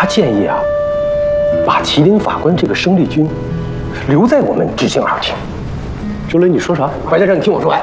他建议啊，把麒麟法官这个生力军留在我们执行二厅。周雷，你说啥？白先生，你听我说完。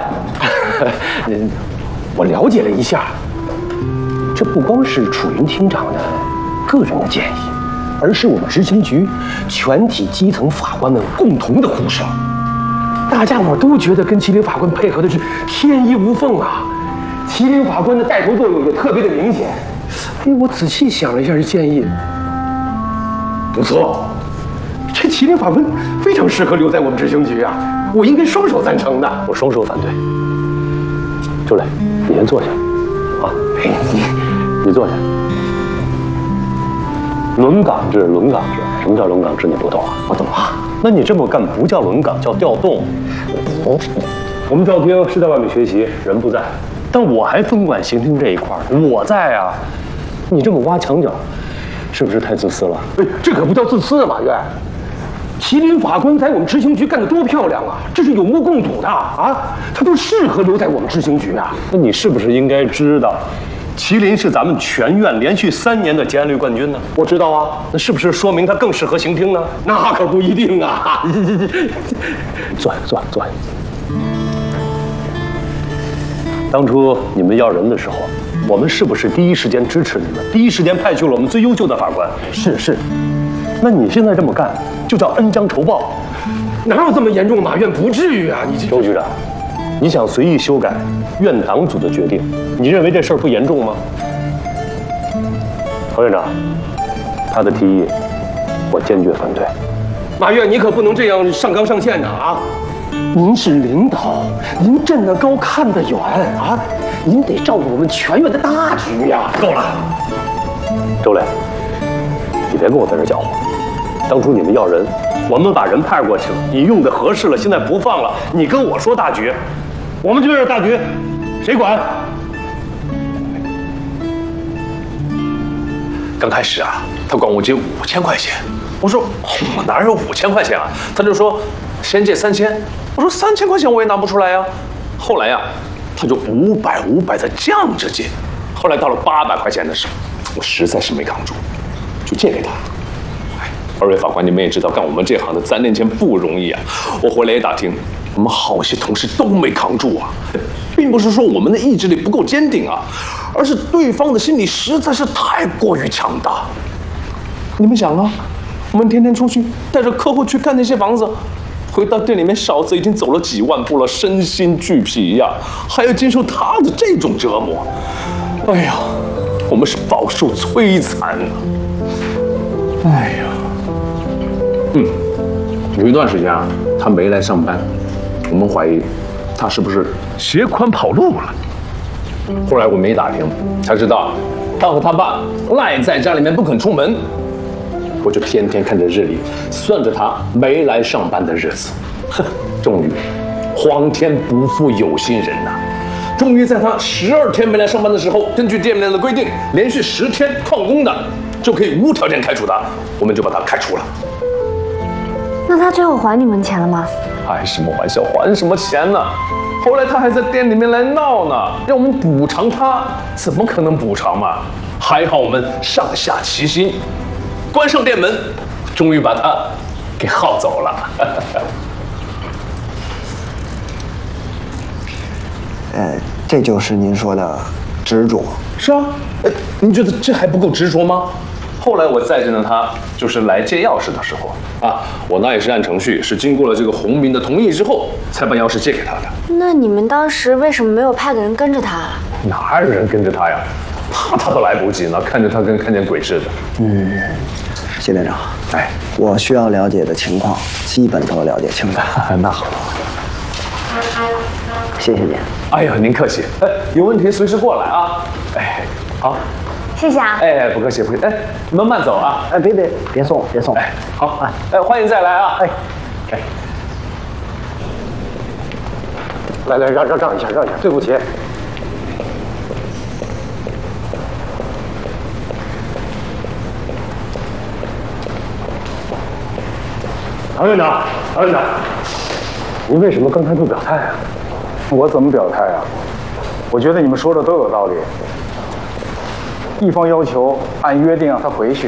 我了解了一下，这不光是楚云厅长的个人的建议，而是我们执行局全体基层法官们共同的呼声。大家伙都觉得跟麒麟法官配合的是天衣无缝啊，麒麟法官的带头作用也特别的明显。哎，我仔细想了一下这建议，不错，这麒麟法官非常适合留在我们执行局啊，我应该双手赞成的。我双手反对。周磊，你先坐下，啊，你坐下。轮岗制，轮岗制，什么叫轮岗制？你不懂啊？我懂啊。那你这么干不叫轮岗，叫调动。我们赵厅是在外面学习，人不在，但我还分管刑厅这一块，我在啊。你这么挖墙脚，是不是太自私了？哎，这可不叫自私啊，马院。麒麟法官在我们执行局干得多漂亮啊！这是有目共睹的啊，他都适合留在我们执行局啊。那你是不是应该知道，麒麟是咱们全院连续3年的结案率冠军呢？我知道啊，那是不是说明他更适合刑厅呢？那可不一定啊。坐下。当初你们要人的时候，我们是不是第一时间支持你们，第一时间派去了我们最优秀的法官？是。那你现在这么干，就叫恩将仇报，哪有这么严重？马院不至于啊！你周局长，你想随意修改院党组的决定，你认为这事儿不严重吗？侯院长，他的提议我坚决反对。马院，你可不能这样上纲上线的啊！您是领导，您站得高看得远啊，您得照顾我们全院的大局呀！够了，周磊，你别跟我在这搅和。当初你们要人，我们把人派过去了，你用的合适了，现在不放了，你跟我说大局，我们这边的大局谁管？ 刚开始啊，他管我借5000块钱，我说我哪有5000块钱啊？他就说先借3000，我说3000块钱我也拿不出来呀。后来呀，他就500的降着借，后来到了800块钱的时候，我实在是没扛住，就借给他。2位法官，你们也知道，干我们这行的3年前不容易啊。我回来也打听，我们好些同事都没扛住啊，并不是说我们的意志力不够坚定啊，而是对方的心理实在是太过于强大。你们想啊，我们天天出去带着客户去看那些房子，回到店里面，嫂子已经走了几万步了，身心俱疲呀，还要接受他的这种折磨。哎呀，我们是饱受摧残啊！哎呀。有一段时间啊，他没来上班，我们怀疑他是不是携款跑路了。后来我们一打听，才知道他和他爸赖在家里面不肯出门。我就天天看着日历，算着他没来上班的日子。哼，终于，皇天不负有心人呐！终于在他12天没来上班的时候，根据店面的规定，连续10天旷工的就可以无条件开除他，我们就把他开除了。 那他最后还你们钱了吗？ 开什么玩笑，还什么钱呢？后来他还在店里面来闹呢，让我们补偿他，怎么可能补偿嘛？还好我们上下齐心，关上店门，终于把他给耗走了。 这就是您说的执着。 是啊，您觉得这还不够执着吗？后来我再见到他，就是来借钥匙的时候啊，我那也是按程序，是经过了这个洪明的同意之后，才把钥匙借给他的。 那你们当时为什么没有派个人跟着他？ 哪有人跟着他呀？他都来不及呢，看着他跟看见鬼似的。 谢店长，我需要了解的情况，基本都了解清楚。 那好， 谢谢您。 哎呀，您客气。有问题随时过来啊。好。 谢谢啊！ 不客气，不客气。你们慢走啊！ 别送。 好，欢迎再来啊！ 来，让一下，对不起。唐院长，您为什么刚才不表态啊？ 我怎么表态啊？我觉得你们说的都有道理。一方要求按约定让他回去，